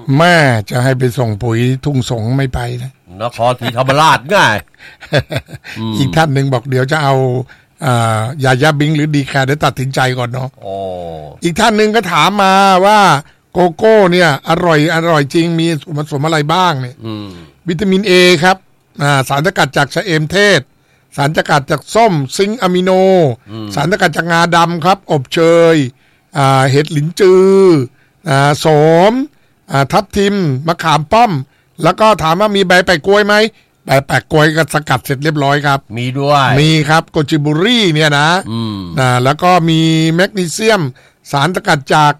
แม่จะให้ไปส่งปุ๋ยทุ่งสงไม่ไปนะนครศรีธรรมราชง่ายอีกท่านหนึ่งบอกเดี๋ยวจะเอายาบิงหรือดีแคร์เดี๋ยวตัดสินใจก่อนเนาะอีกท่านหนึ่งก็ถามมาว่าโกโก้เนี่ยอร่อยจริงมีส่วนผสมอะไรบ้างเนี่ยวิตามินเอครับสารสกัดจากชะเอมเทศสารสกัดจากส้มซิงค์อะมิโนสารสกัดจากงาดำครับอบเชยเห็ดหลินจือโสมทับทิมมะขามป้อมแล้วก็ถามว่ามีใบแปะกล้วยไหมใบแปะกล้วยก็สกัดเสร็จเรียบร้อยครับมีด้วยมีครับโกจิบุรี่เนี่ยนะแล้วก็มีแมกนีเซียมสารสกัดจาก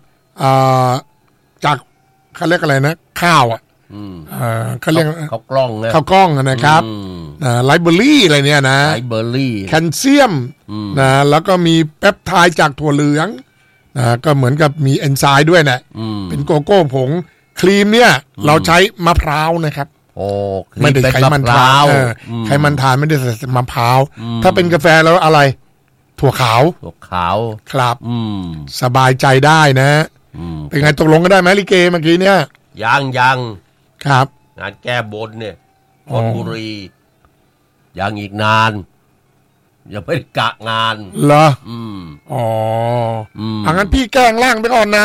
เขาเรียกอะไรนะข้าวเขาเรียกข้าวกล้องข้าวกล้องนะครับไลเบอรี่อะไรเนี่ยนะไลเบอรี่แคลเซียมแล้วก็มีเปปไทด์จากถั่วเหลืองก็เหมือนกับมีเอนไซม์ด้วยนะเป็นโกโก้ผงครีมเนี่ยเราใช้มะพร้าวนะครับไม่ได้ไขมันทานไขมันทานไม่ได้ใส่มะพร้าวถ้าเป็นกาแฟแล้วอะไรถั่วขาวครับสบายใจได้นะเป็นไงตกลงก็ได้ไหมลิเกเมื่อกี้เนี่ยยังครับงานแก้บนเนี่ยธนบุรียังอีกนานยังไม่ได้กะงานเหรองั้นพี่แกล้งล่างไปก่อนนะ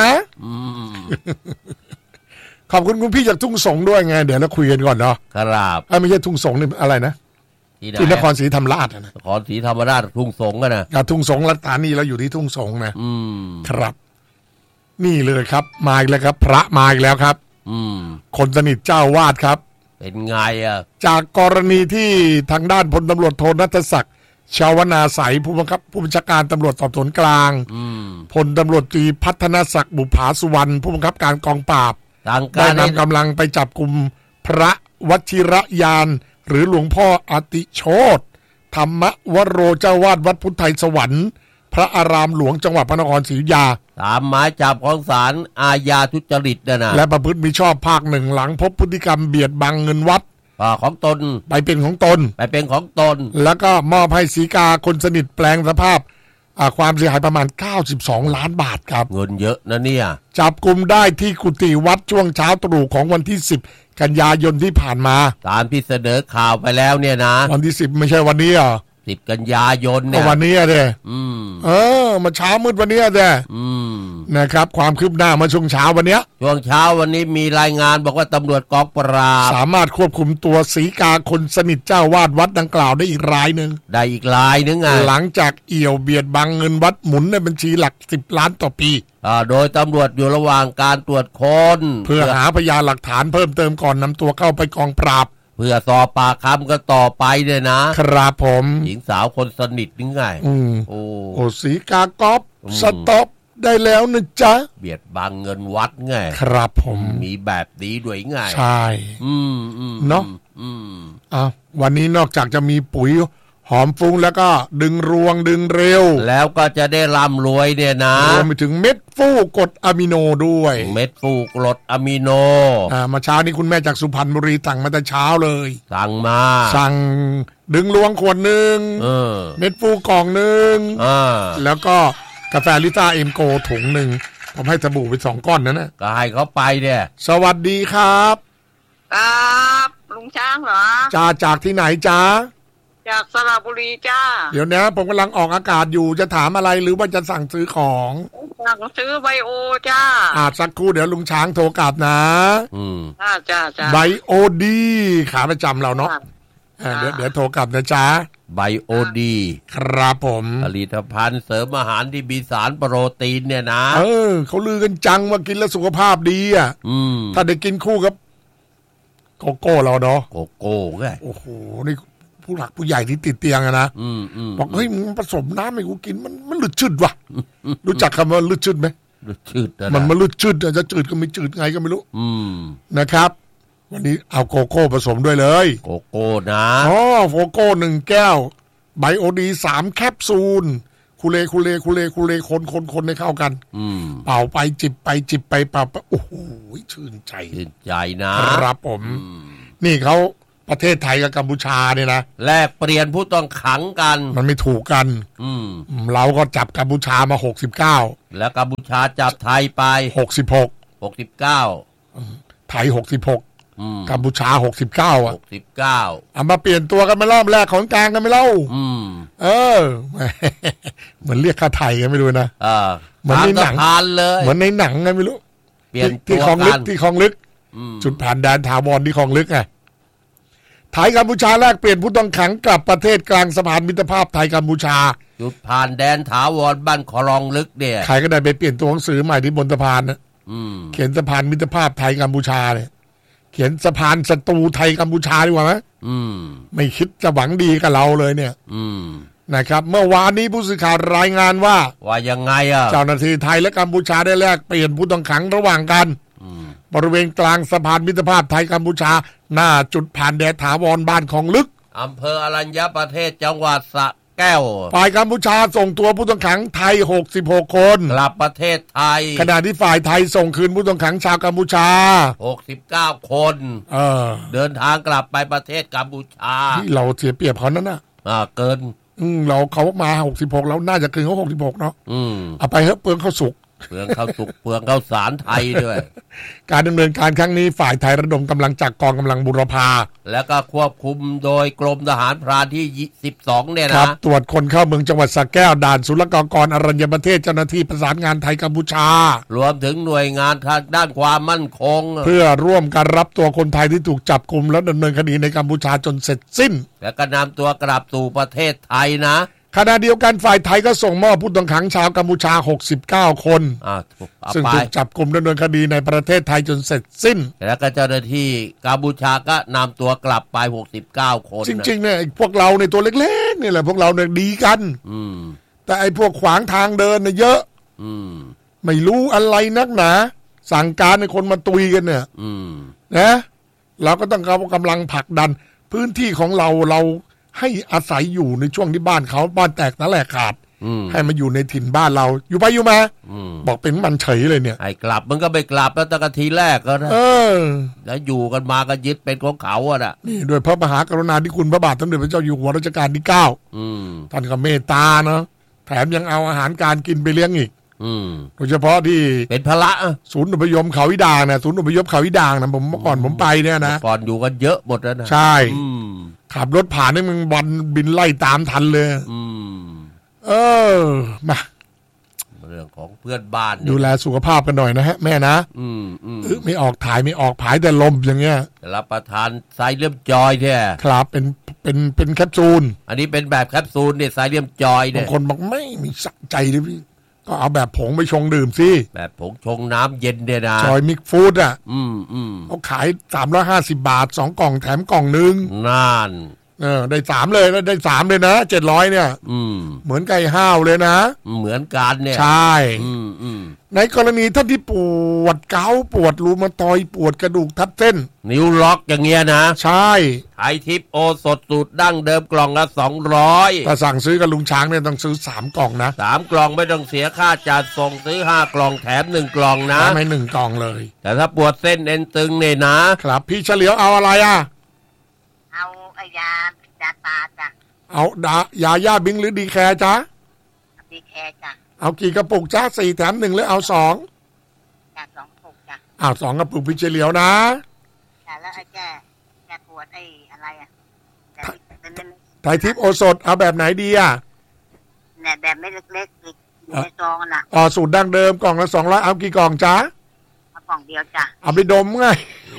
ขอบคุณพี่จากทุ่งสงด้วยไงเดี๋ยวเราคุยกันก่อนเนาะครับไม่ใช่ทุ่งสงนี่อะไรนะที่นครศรีธรรมราชนะนครศรีธรรมราชทุ่งสงกันนะทุ่งสงรัฐานีเราอยู่ที่ทุ่งสงนะครับนี่เลยครับมาอีกแล้วครับพระมาอีกแล้วครับคนสนิทเจ้าวาดครับเป็นไงจากกรณีที่ทางด้านพลตำรวจโทณัฐศักดิ์ชาวนาใสผู้บัญชาการตำรวจสอบสวนกลางพลตำรวจตรีพัฒนศักดิ์บุภาสุวรรณผู้บังคับการกองปราบได้นำกำลังไปจับกุมพระวชิรยานหรือหลวงพ่ออติโชติธรรมวโรเจ้าวาดวัดพุทธไทยสวรรค์พระอารามหลวงจังหวัดพระนครศรีอยุธยาตามหมายจับของศาลอาญาทุจริตนะและประพฤติมิชอบภาคหนึ่งหลังพบพฤติกรรมเบียดบังเงินวัดของตนไปเป็นของตนแล้วก็มอบให้ศรีกาคนสนิทแปลงสภาพความเสียหายประมาณ92ล้านบาทครับเงินเยอะนะเนี่ยจับกุมได้ที่กุฏิวัดช่วงเช้าตรู่ของวันที่10กันยายนที่ผ่านมาตามที่เสนอข่าวไปแล้วเนี่ยนะวันที่10ไม่ใช่วันนี้ 10กันยายนเนี่ยวันนี้มาเช้ามืดวันนี้นะครับความคืบหน้ามาช่วงเช้าวันนี้มีรายงานบอกว่าตำรวจกองปราบสามารถควบคุมตัวศรีกาคนสนิทเจ้าวาดวัดดังกล่าวได้อีกรายหนึ่งหลังจากเอี่ยวเบียดบังเงินวัดหมุนในบัญชีหลัก10ล้านต่อปีโดยตำรวจอยู่ระหว่างการตรวจค้นเพื่อหาพยานหลักฐานเพิ่มเติมก่อนนำตัวเข้าไปกองปราบเพื่อสอบปากคำกันต่อไปเลยนะครับผมหญิงสาวคนสนิทนี่ไงโอ้ศรีกากอบสต็อปได้แล้วนะจ๊ะเบียดบังเงินวัดไงครับผมมีแบบนี้ด้วยไงใช่เนาะวันนี้นอกจากจะมีปุ๋ยหอมฟุ้งแล้วก็ดึงรวงดึงเร็วแล้วก็จะได้ร่ำรวยเนี่ยนะรวมไปถึงเม็ดฟูกรดอะมิโนด้วยเม็ดฟูกรดอะมิโนมาเช้านี้คุณแม่จากสุพรรณบุรีสั่งมาแต่เช้าเลยสั่งดึงรวงขวดนึงเม็ดฟูกล่องนึงแล้วก็กาแฟลิต้าเอ็มโกถุงนึงผมให้สบู่ไป2ก้อนนะก็ให้เขาไปเนี่ยสวัสดีครับลุงช้างเหรอจากที่ไหนจ้าจากสระบุรีจ้าเดี๋ยวนะผมกำลังออกอากาศอยู่จะถามอะไรหรือว่าจะสั่งซื้อของสั่งซื้อไบโอจ้าสักครู่เดี๋ยวลุงช้างโทรกลับนะจ้าไบโอดีขาประจำเราเนาะเดี๋ยวโทรกลับนะจ๊ะไบโอดีครับผมผลิตภัณฑ์เสริมอาหารที่มีสารโปรตีนเนี่ยนะเขาลือกันจังว่ากินแล้วสุขภาพดีถ้าได้กินคู่กับโกโก้เราเนาะโกโก้ไงโอ้โหนี่ผู้หลักผู้ใหญ่ที่ติดเตียงนะบอกเฮ้ยมึงผสมน้ำให้กูกินมันลืดชืดว่ะรู้จักคำว่าลืดชืดไหมลืดชืดมันลืดชืดจะจืดก็ไม่จืดไงก็ไม่รู้นะครับวันนี้เอาโกโก้ผสมด้วยเลยโกโก้นะโกโก้1แก้วไบโอดี3แคปซูลคูเลคนให้เข้ากันเป่าไปจิบไปเป่าโอ้โหชื่นใจนะครับผมนี่เขาประเทศไทยกับกัมพูชาเนี่ยนะแลกเปลี่ยนผู้ต้องขังกันมันไม่ถูกกันเราก็จับกัมพูชามา69 แล้วกัมพูชาจับไทยไป 69 ไทย66กัมพูชา69อ่ะ 69 เอามาเปลี่ยนตัวกันมารอบแรกของกลางกันไม่เล่าเหมือนเรียกค่าไทยกันไม่รู้นะเหมือนในหนังเลยเหมือนในหนังไงไม่รู้เปลี่ยนที่คลองลึกที่คลองลึกจุดผ่านแดนถาวรที่คลองลึกไงไทยกัมพูชาแลกเปลี่ยนผู้ต้องขังกลับประเทศกลางสะพานมิตรภาพไทยกัมพูชาจุดผ่านแดนถาวรบ้านคลองลึกเนี่ยใครก็ได้ไปเปลี่ยนตัวหนังสือใหม่ที่บนสะพานนะเขียนสะพานมิตรภาพไทยกัมพูชาเนี่ยเขียนสะพานศัตรูไทยกัมพูชาดีกว่าไหมไม่คิดจะหวังดีกับเราเลยเนี่ยนะครับเมื่อวานนี้ผู้สื่อข่าวรายงานว่ายังไงอ่ะเจ้าหน้าที่ไทยและกัมพูชาได้แลกเปลี่ยนผู้ต้องขังระหว่างกันบริเวณกลางสะพานมิตรภาพไทยกัมพูชาหน้าจุดผ่านแดนถาวรบ้านของลึกอำเภออรัญญประเทศจังหวัดสระแก้วฝ่ายกัมพูชาส่งตัวผู้ต้องขังไทย66คนกลับประเทศไทยขณะที่ฝ่ายไทยส่งคืนผู้ต้องขังชาวกัมพูชา 69คนเดินทางกลับไปประเทศกัมพูชาที่เราเสียเปรียบเขานั่นน่ะเกินเขามา66แล้วน่าจะคืนเขา66เนาะเอาไปเถอะเปลืองข้าวสุกเปลืองข้าวสุกเปลืองข้าวสารไทยด้วยการดำเนินการครั้งนี้ฝ่ายไทยระดมกำลังจากกองกำลังบุรพาแล้วก็ควบคุมโดยกรมทหารพรานที่12เนี่ยนะตรวจคนเข้าเมืองจังหวัดสระแก้วด่านศุลกากรอรัญญประเทศเจ้าหน้าที่ประสานงานไทยกัมพูชารวมถึงหน่วยงานทางด้านความมั่นคงเพื่อร่วมกันรับตัวคนไทยที่ถูกจับกุมและดำเนินคดีในกัมพูชาจนเสร็จสิ้นแล้วก็นำตัวกลับสู่ประเทศไทยนะขณะเดียวกันฝ่ายไทยก็ส่งมอบผู้ต้องขังชาวกัมพูชา69คนซึ่งถูกจับกุมดำเนินคดีในประเทศไทยจนเสร็จสิ้นแล้วก็เจ้าหน้าที่กัมพูชาก็นำตัวกลับไป69คนจริงๆเนี่ยพวกเราในตัวเล็กๆนี่แหละพวกเราเนี่ยดีกันแต่ไอ้พวกขวางทางเดินเนี่ยเยอะไม่รู้อะไรนักหนาสั่งการให้คนมาตุยกันเนี่ยนะเราก็ต้องเอากำลังผลักดันพื้นที่ของเราให้อาศัยอยู่ในช่วงที่บ้านเขาบ้านแตกนั่นแหละขาดให้มาอยู่ในถิ่นบ้านเราอยู่ไปอยู่มาบอกเป็นมันเฉยเลยเนี่ยไอ้กลับมันก็ไปกลับแล้วตั้งแต่ทีแรกก็นะแล้วอยู่กันมาก็ยึดเป็นของเขาอ่ะนี่โดยพระมหากรุณาธิคุณพระบาทสมเด็จพระเจ้าอยู่หัวรัชกาลที่9ท่านก็เมตตาเนาะแถมยังเอาอาหารการกินไปเลี้ยงอีกโดยเฉพาะที่เป็นพระศูนย์อพยพเขาวิดางนะศูนย์อพยพเขาวิดางนะผมเมื่อก่อนผมไปเนี่ยนะก่อนอยู่กันเยอะหมดแล้วนะใช่ขับรถผ่านนี่มึงบอลบินไล่ตามทันเลยมาเรื่องของเพื่อนบ้านดูแลสุขภาพกันหน่อยนะฮะแม่นะไม่ออกถ่ายไม่ออกผายแต่ลมอย่างเงี้ยรับประทานไซเลียมจอยแท้ครับเป็นแคปซูลอันนี้เป็นแบบแคปซูลเนี่ยไซเลียมจอยเนี่ยบางคนบอกไม่มีสักใจเลยพี่ก็เอาแบบผงไปชงดื่มสิแบบผงชงน้ำเย็นเนี่ยนะจอยมิกฟู้ดอ่ะเขาขาย350 บาท2กล่องแถมกล่องนึงนั่นได้3เลยแล้วได้3เลยนะ700เนี่ยเหมือนไก่ห้าวเลยนะเหมือนกันเนี่ยใช่ในกรณีท่านที่ปวดเกาต์ปวดรูมาตอยปวดกระดูกทับเส้นนิ้วล็อกอย่างเงี้ยนะใช่ไทยทิพย์โอสถสูตรดั้งเดิมกล่องละ200 ถ้าสั่งซื้อกับลุงช้างเนี่ยต้องซื้อ3กล่องนะ 3กล่องไม่ต้องเสียค่าจัดส่งซื้อ5กล่องแถม1กล่องนะไม่1กล่องเลยแต่ถ้าปวดเส้นเอ็นตึงเนี่ยนะครับพี่เฉลียวเอาอะไรอ่ะเอายาตาจ้ะเอายาย่าบิงหรือดีแคร์จ้ะดีแคร์จ้ะเอากี่กระปุกจ้ะ4แถม1หรือเอา2 จ้ะ2กระปุกจ้ะเอา2กระปุกพี่เฉลียวนะจ้ะแล้วไอ้แกปวดไอ้อะไรอ่ะไทยทิพย์โอสถเอาแบบไหนดีอ่ะเนี่ยแบบไม่เล็กๆอีกในซองน่ะสูตรดั้งเดิมกล่องละ200เอากี่กล่องจ้ะเอากล่องเดียวจ้ะเอาไปดมไง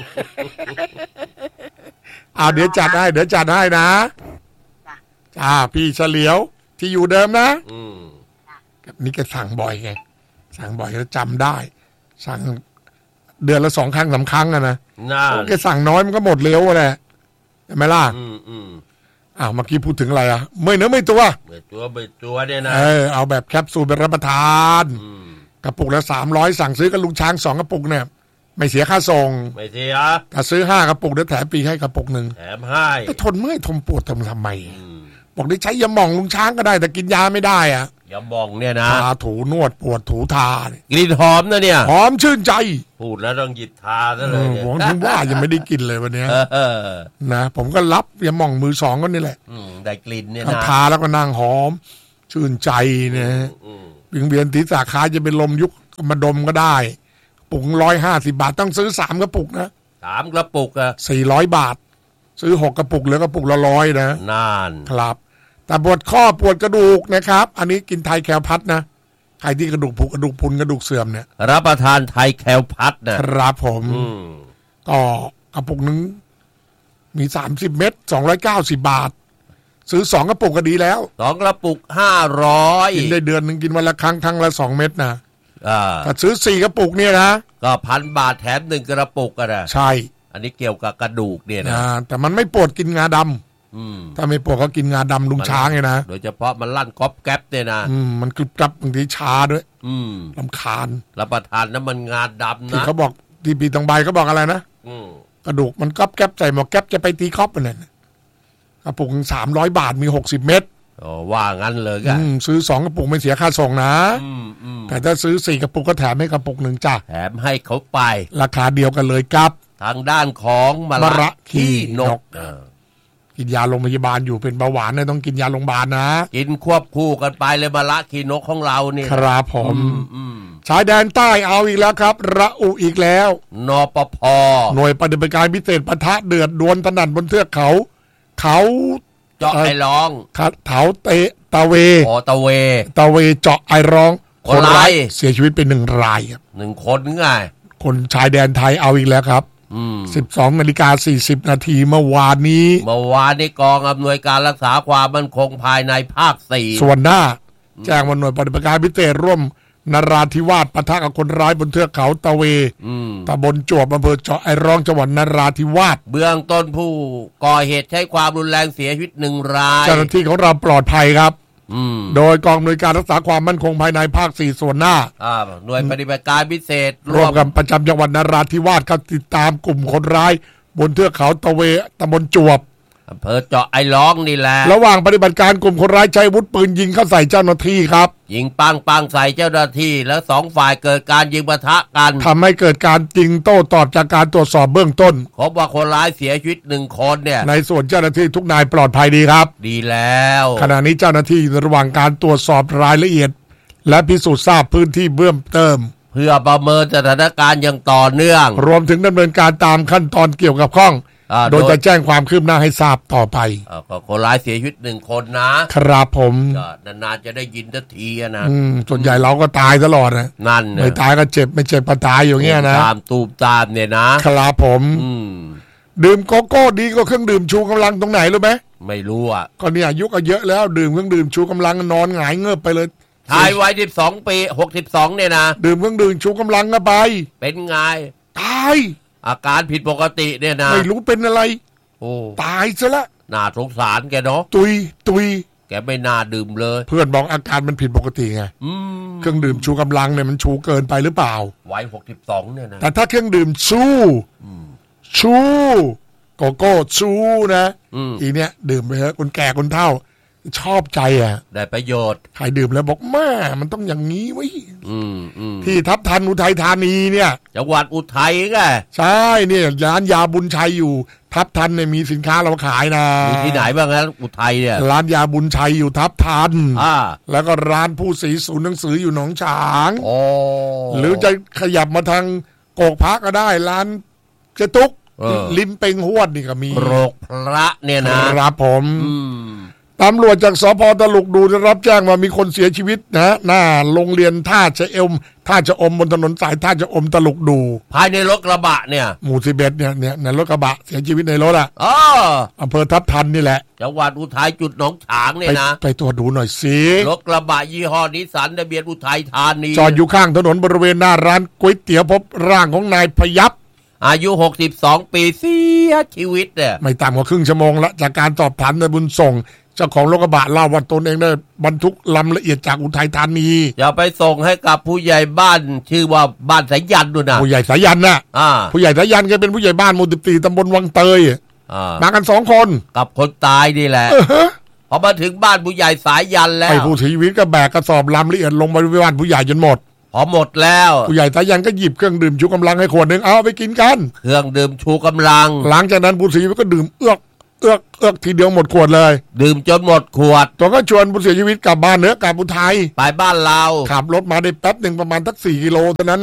เดี๋ยวจัดให้นะจ้าพี่เฉลียวที่อยู่เดิมนะนี่แกสั่งบ่อยไงสั่งบ่อยแล้วจำได้สั่งเดือนละ2 ครั้ง3 ครั้งอะนะแกสั่งน้อยมันก็หมดเร็วแหละใช่ไหมล่ะเมื่อกี้พูดถึงอะไรอ่ะไม่เนื้อไม่ตัวเนี่ยนะเอาแบบแคปซูลเป็นรับประทานกระปุกละ300สั่งซื้อกับลุงช้าง2กระปุกเนี่ยไม่เสียค่าส่งไม่เสียถ้าซื้อ5กระปุกเดี๋ยวแถมปีให้กระปุกนึงแถมให้แต่ทนเมื่อยทนปวดทำไมบอกได้ใช้ยาหม่องลุงช้างก็ได้แต่กินยาไม่ได้อ่ะยาหม่องเนี่ยนะทาถูนวดปวดถูทากลิ่นหอมนะเนี่ยหอมชื่นใจพูดแล้วต้องหยิบทาซะเลยผมว่ายังไม่ได้กินเลยวันนี้นะผมก็รับยาหม่องมือ2ก็นี่แหละได้กลิ่นเนี่ยนะทาแล้วก็นั่งหอมชื่นใจเนี่ยวิงเวียนศีรษะคล้ายจะเป็นลมยุบมาดมก็ได้ปุก150 บาทต้องซื้อ3กระปุกนะ 3 กระปุกอะ 400 บาทซื้อ6 กระปุกเหลือกระปุกละ100นะนานครับแต่ปวดข้อปวดกระดูกนะครับอันนี้กินไทยแคลพัดนะใครที่กระดูกผุกระดูกพุนกระดูกเสื่อมเนี่ยรับประทานไทยแคลพัดนะครับผมก็กระปุกนึงมี30 เม็ด290 บาทซื้อ2 กระปุกก็ดีแล้ว 2 กระปุก500 กินได้เดือนนึงกินวันละครั้งละ2 เม็ดนะถ้าซื้อ4 กระปุกเนี่ยนะก็1,000 บาทแถม1 กระปุกกันนะใช่อันนี้เกี่ยวกับกระดูกเนี่ยนะแต่มันไม่ปวดกินงาดำถ้าไม่ปวดก็กินงาดำลุงช้างไงนะโดยเฉพาะมันลั่นก๊อบแก๊บเนี่ยนะมันกรึบกรับบางทีชาด้วยลำคาญรับประทานน้ำมันงาดำนะที่เขาบอกที่ปีตองใบเขาบอกอะไรนะกระดูกมันก๊อบแก๊บใส่หมวกแก๊บจะไปตีก๊อบมันเนี่ยกระปุก300 บาทมี60 เม็ดว่างั้นเลยกันซื้อ2 กระปุกไม่เสียค่าส่งนะแต่ถ้าซื้อ4 กระปุกก็แถมให้กระปุก1จ้ะแถมให้เขาไปราคาเดียวกันเลยครับทางด้านของมะระขี้นกกินยาโรงพยาบาลอยู่เป็นเบาหวานเนี่ยต้องกินยาโรงพยาบาลนะกินควบคู่กันไปเลยมะระขี้นกของเราเนี่ยครับผมชายแดนใต้เอาอีกแล้วครับระอุอีกแล้วนปภ. หน่วยปฏิบัติการพิเศษปะทะเดือดดวลถนัดบนเทือกเขาเจาะไอร้องเขาตะเวตะเวเจาะไอร้องคนร้ายเสียชีวิตเป็น1 รายครับ 1 คนไงคนชายแดนไทยเอาอีกแล้วครับ12:40 นาทีเมื่อวานนี้กองอำนวยการรักษาความมั่นคงภายในภาค4 ส่วนหน้าแจ้งว่าหน่วยปฏิบัติการพิเศษร่วมนราธิวาสปะทะกับคนร้ายบนเทือกเขาตะเวตำบลจวบอำเภอเจาะไอร้องจังหวัดนราธิวาสเบื้องต้นผู้ก่อเหตุใช้ความรุนแรงเสียชีวิต1 รายเจ้าหน้าที่ของเราปลอดภัยครับโดยกองอำนวยการรักษาความมั่นคงภายในภาค4ส่วนหน้าหน่วยปฏิบัติการพิเศษร่วมกับประจำจังหวัดนราธิวาสเข้าติดตามกลุ่มคนร้ายบนเทือกเขาตะเวตำบลจวบอำเภอเจาะไอร้องนี่แหละระหว่างปฏิบัติการกลุ่มคนร้ายใช้อาวุธปืนยิงเข้าใส่เจ้าหน้าที่ครับยิงปังใส่เจ้าหน้าที่แล้ว2 ฝ่ายเกิดการยิงปะทะกันทำให้เกิดการยิงโต้ตอบจากการตรวจสอบเบื้องต้นพบว่าคนร้ายเสียชีวิต1 คนเนี่ยในส่วนเจ้าหน้าที่ทุกนายปลอดภัยดีครับดีแล้วขณะนี้เจ้าหน้าที่อยู่ระหว่างการตรวจสอบรายละเอียดและพิสูจน์ทราบพื้นที่เบื้องต้นเพื่อประเมินสถานการณ์อย่างต่อเนื่องรวมถึงดำเนินการตามขั้นตอนเกี่ยวกับข้องโดยจะแจ้งความคืบหน้าให้ทราบต่อไปคนร้ายเสียชีวิต1 คนนะครับผมนานๆจะได้ยินทันทีนะส่วนใหญ่เราก็ตายตลอดนะนั่นไม่ตายก็เจ็บไม่เจ็บก็ตายอยู่เงี้ยนะตูมตามเนี่ยนะครับผมดื่มโกโก้ดีก็เครื่องดื่มชูกำลังตรงไหนรู้ไหมไม่รู้อ่ะก็เนี่ยอายุก็เยอะแล้วดื่มเครื่องดื่มชูกำลังนอนหงายเงือบไปเลยชายวัย12 ปี62เนี่ยนะดื่มเครื่องดื่มชูกำลังก็ไปเป็นไงตายอาการผิดปกติเนี่ยนะไม่รู้เป็นอะไรตายซะละน่าสงสารแกเนาะตุยแกไม่น่าดื่มเลยเพื่อนบอกอาการมันผิดปกติไงเครื่องดื่มชูกำลังเนี่ยมันชูเกินไปหรือเปล่าวัย62เนี่ยนะแต่ถ้าเครื่องดื่มชูโกโก้ชูนะอีเนี้ยดื่มไปเถอะคนแก่คนเฒ่าชอบใจได้ประโยชน์ใครดื่มแล้วบอกแม่มันต้องอย่างนี้ไว้ที่ทับทันอุทัยธานีเนี่ยจังหวัดอุทัยไงใช่เนี่ยร้านยาบุญชัยอยู่ทับทันเนี่ยมีสินค้าเราขายนะมีที่ไหนบ้างนะอุทัยเนี่ยร้านยาบุญชัยอยู่ทับทันแล้วก็ร้านผู้ศรีศูนย์หนังสืออยู่หนองฉางหรือจะขยับมาทางโกกพระก็ได้ร้านเจตุกลิมเปงหวดนี่ก็มีโรคพระเนี่ยนะครับผมตำรวจจากสภ.ตลุกดูได้รับแจ้งว่ามีคนเสียชีวิตนะหน้าโรงเรียนท่าชะอมบนถนนสายท่าชะอมตลุกดูภายในรถกระบะเนี่ยหมู่11เนี่ยในรถกระบะเสียชีวิตในรถอำเภอทับทันนี่แหละจังหวัดอุทัยจุดหนองฉางเนี่ยนะไปตรวจดูหน่อยสิรถกระบะยี่ห้อนิสสันทะเบียนอุทัยธานีจอดอยู่ข้างถนนบริเวณหน้าร้านก๋วยเตี๋ยวพบร่างของนายพยับอายุ62 ปีเสียชีวิตเนี่ยไม่ต่ำกว่าครึ่งชั่วโมงละจากการสอบถามนายบุญส่งเจ้าของรถกระบะเล่าว่าตนเองได้บรรทุกลำละเอียดจากอุทัยธานีจะไปส่งให้กับผู้ใหญ่บ้านชื่อว่าบ้านสายยันด้วยนะผู้ใหญ่สายยันนะผู้ใหญ่สายยันแกเป็นผู้ใหญ่บ้านหมู่14ตำบลวังเตยมากัน2 คนกับคนตายนี่แหละพอมาถึงบ้านผู้ใหญ่สายยันแล้วไอ้ผู้เสียชีวิตก็แบกกระสอบลำละเอียดลงไปบ้านผู้ใหญ่จนหมดพอหมดแล้วผู้ใหญ่สายันก็หยิบเครื่องดื่มชูกำลังให้ขวดนึงเอาไปกินกันเครื่องดื่มชูกำลังหลังจากนั้นผู้เสียชีวิตก็ดื่มเอือกทีเดียวหมดขวดเลยดื่มจนหมดขวดตัวก็ชวนผู้เสียชีวิตกลับบ้านกลับอุทัยไปบ้านเราขับรถมาได้แป๊บนึงประมาณสัก4 กิโลเท่านั้นแหละ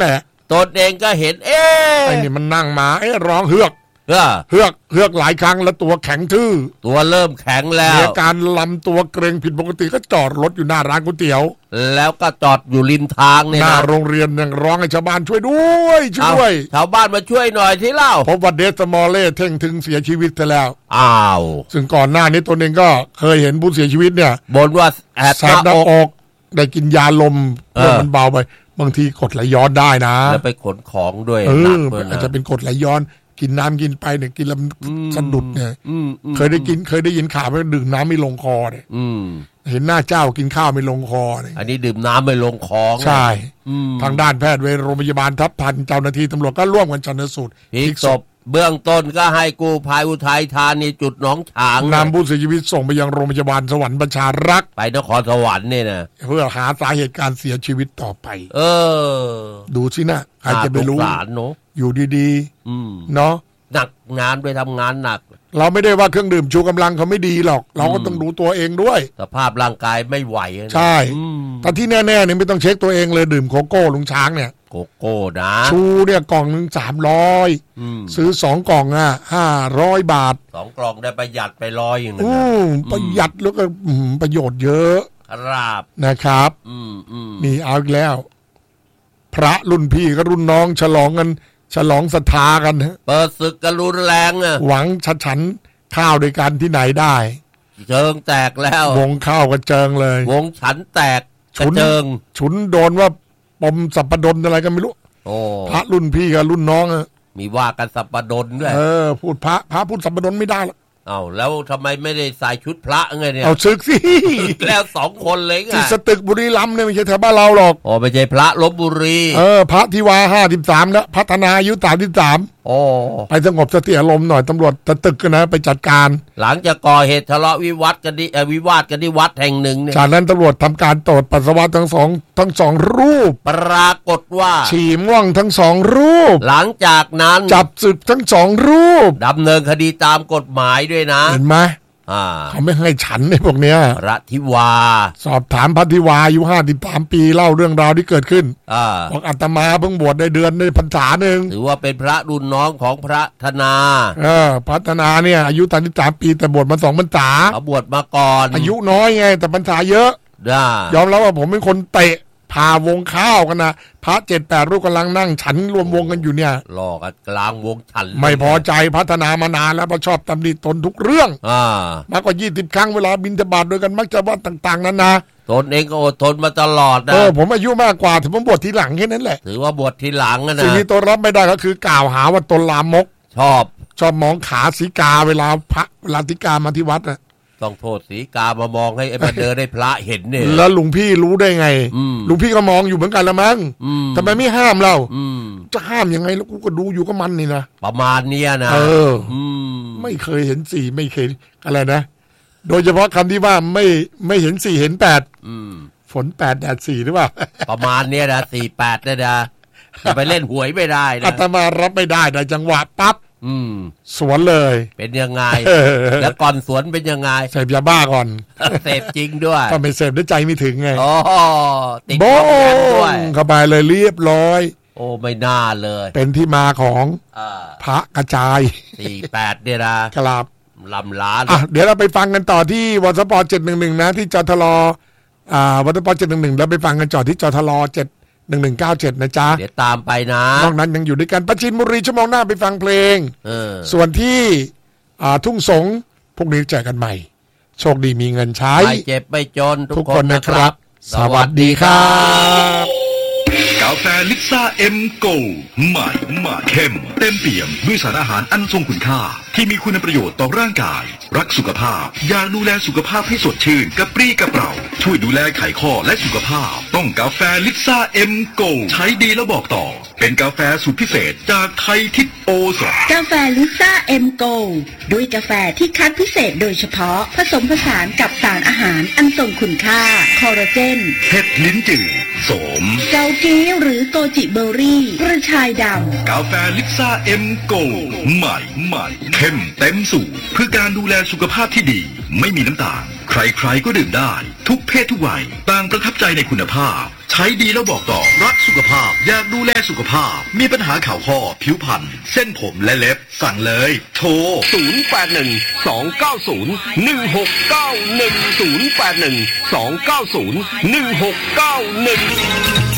ตนเองก็เห็นไอ้นี่มันนั่งมาร้องเฮือกหลายครั้งแล้วตัวแข็งทื่อตัวเริ่มแข็งแล้วมีการลำตัวเกรงผิดปกติก็จอดรถอยู่หน้าร้านก๋วยเตี๋ยวแล้วก็จอดอยู่ริมทางเนี่ยหน้าโรงเรียนยังร้องให้ชาวบ้านช่วยด้วยชาวบ้านมาช่วยหน่อยที่เล่าพบว่าเดสมอลเล่เท่งถึงเสียชีวิตไปแล้วซึ่งก่อนหน้านี้ตนเองก็เคยเห็นผู้เสียชีวิตเนี่ยบ่นว่าแสบหน้าอกได้กินยาลมเพื่อมันเบาไปบางทีกดไหลย้อนได้นะแล้วไปขนของด้วยอาจจะเป็นกดไหลย้อนกินน้ำกินไปเนี่ยกินแล้วสะดุดเนี่ยเคยได้ยินข่าวว่าดื่มน้ำไม่ลงคอเนี่ยเห็นหน้าเจ้ากินข้าวไม่ลงคอเนี่ยอันนี้ดื่มน้ำไม่ลงคอใช่ทางด้านแพทย์เวชโรงพยาบาลทับทันเจ้าหน้าที่ตำรวจก็ร่วมกันชันสูตรพลิกศพเบื้องต้นก็ให้กู้ภัยอุทัยธานีจุดหนองฉางนำผู้เสียชีวิตส่งไปยังโรงพยาบาลสวรรค์ประชารักษ์ไปนครสวรรค์เนี่ยนะเพื่อหาสาเหตุการเสียชีวิตต่อไปดูสินะใครจะไปรู้อยู่ดีๆเนาะหนักงานไปทำงานหนักเราไม่ได้ว่าเครื่องดื่มชูกำลังเขาไม่ดีหรอกเราก็ต้องดูตัวเองด้วยสภาพร่างกายไม่ไหวใช่แต่ที่แน่ๆเนี่ยไม่ต้องเช็คตัวเองเลยดื่มโกโก้ลุงช้างเนี่ยโกโก้นะชูเนี่ยกล่องนึง300ซื้อ2กล่อง500 บาท 2กล่องได้ประหยัดไป100อย่างนึงประหยัดแล้วก็ประโยชน์เยอะครับนะครับนี่เอาอีกแล้วพระรุ่นพี่กับรุ่นน้องฉลองศรัทธากันเปิดศึกกันรุนแรงหวังฉันข้าวด้วยกันที่ไหนได้เจิงแตกแล้ววงข้าวกระเจิงเลยวงฉันแตกกระเจิงฉุนโดนว่าปมสัปปดนอะไรกันไม่รู้พระรุ่นพี่กับรุ่นน้องมีว่ากันสัปปดนด้วยพูดพระพูดสัปปดนไม่ได้หรอกแล้วทำไมไม่ได้ใส่ชุดพระไงเนี่ยเอาศึกสิแล้ว2คนเลยไงที่สตึกบุรีรัมย์เนี่ยไม่ใช่แถวบ้านเราหรอกไม่ใช่พระลพบุรีพระทิวา53แล้วพัฒนาอายุ33ไปสงบสติอารมณ์หน่อยตำรวจตะตึกกันนะไปจัดการหลังจากก่อเหตุทะเลาะวิวาทกันที่วัดแห่งหนึ่งเนี่ยจากนั้นตำรวจทำการตรวจปัสสาวะทั้งสองรูปปรากฏว่าฉี่ม่วงทั้ง2รูปหลังจากนั้นจับศึกทั้ง2รูปดำเนินคดีตามกฎหมายด้วยนะเห็นไหมเขาไม่ให้ฉันในพวกเนี้ยพระทิวาสอบถามพระทิวาอายุ53 ปีเล่าเรื่องราวที่เกิดขึ้นบอกอาตมาเพิ่งบวชได้เดือนในพรรษาหนึ่งถือว่าเป็นพระรุ่นน้องของพระธนาพระธนาเนี่ยอายุ33 ปีแต่บวชมา2 พรรษาบวชมาก่อนอายุน้อยไงแต่พรรษาเยอะยอมรับว่าผมเป็นคนเตะพาวงข้าวกันนะพระ 7-8 รูปกำลังนั่งฉันรวมวงกันอยู่เนี่ยหลอกกันกลางวงฉันไม่พอใจพัฒนามานานแล้วเพราะชอบตำหนิตนทุกเรื่องมากกว่า20 ครั้งเวลาบิณฑบาตโดยกันมักจะว่าต่างๆนั้นนะตนเองก็อดทนมาตลอดนะผมอายุมากกว่าถึงผมบวชทีหลังแค่นั้นแหละถือว่าบวชทีหลังนะสิ่งที่ตนรับไม่ได้ก็คือกล่าวหาว่าตนลามกชอบมองขาสีกาเวลาพระเวลาธิกามาที่วัดนะต้องโทษสีกามามองให้มาเดินได้พระเห็นเนี่ยแล้วลุงพี่รู้ได้ไงลุงพี่ก็มองอยู่เหมือนกันละมั้งทำไมไม่ห้ามเราจะห้ามยังไงแล้วกูก็ดูอยู่กับมันนี่นะประมาณเนี้ยนะไม่เคยเห็น4ไม่เคยอะไรนะโดยเฉพาะคำที่ว่าไม่เห็น4เห็น8ฝน8แดด4หรือเปล่าประมาณเนี้ยนะ48เนี่ยนะจะไปเล่นหวยไม่ได้นะอาตมารับไม่ได้ในจังหวะปั๊บสวนเลยเป็นยังไงแล้วก่อนสวนเป็นยังไงเสพยาบ้าก่อนเสพจริงด้วยก็ไม่เสพด้วยใจไม่ถึงไงติดบ้องด้วยเข้าไปเลยเรียบร้อยโอ้ไม่น่าเลยเป็นที่มาของพระกระจาย 48เนี่ยนะครับลำล้านเดี๋ยวเราไปฟังกันต่อที่วสป711นะที่จทลวสป711แล้วไปฟังกันต่อที่จทล1197นะจ๊ะเดี๋ยวตามไปนะนอกนั้นยังอยู่ด้วยกันประจินบุรีชั่วโมงหน้าไปฟังเพลงส่วนที่ทุ่งสงพวกนี้เจอกันใหม่โชคดีมีเงินใช้ไม่เจ็บไม่จนทุกคนนะครับสวัสดีครับกาแฟลิซ่าเอ็มโกใหม่เข้มเต็มเปี่ยมด้วยสารอาหารอันทรงคุณค่าที่มีคุณประโยชน์ต่อร่างกายรักสุขภาพอยากดูแลสุขภาพให้สดชื่นกระปรี้กระเปร่าช่วยดูแลไขข้อและสุขภาพต้องกาแฟลิซ่าเอ็มโกใช้ดีแล้วบอกต่อเป็นกาแฟสูตรพิเศษจากไทยทิพย์โอสถกาแฟลิซ่าเอ็มโกด้วยกาแฟที่คัดพิเศษโดยเฉพาะผสมผสานกับสารอาหารอันทรงคุณค่าคอลลาเจนเห็ดลิ้นจืดโสมเกากีหรือโกจิเบอร์รี่กระชายดำกาแฟลิซ่าเอ็มโกใหม่เข้มเต็มสูตรเพื่อการดูแลสุขภาพที่ดีไม่มีน้ำตาลใครๆก็ดื่มได้ทุกเพศทุกวัยต่างประทับใจในคุณภาพใช้ดีแล้วบอกต่อรักสุขภาพอยากดูแลสุขภาพมีปัญหาข่าวข้อผิวพรรณเส้นผมและเล็บสั่งเลยโทร 081-290-1691 081-290-1691